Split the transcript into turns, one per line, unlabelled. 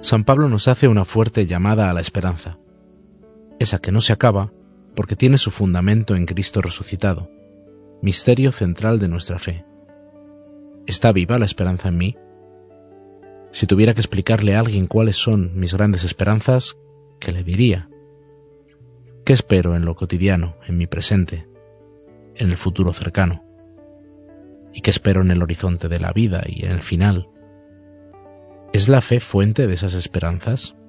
San Pablo nos hace una fuerte llamada a la esperanza, esa que no se acaba porque tiene su fundamento en Cristo resucitado, misterio central de nuestra fe. ¿Está viva la esperanza en mí? Si tuviera que explicarle a alguien cuáles son mis grandes esperanzas, ¿qué le diría? ¿Qué espero en lo cotidiano, en mi presente, en el futuro cercano? ¿Y qué espero en el horizonte de la vida y en el final? ¿Es la fe fuente de esas esperanzas?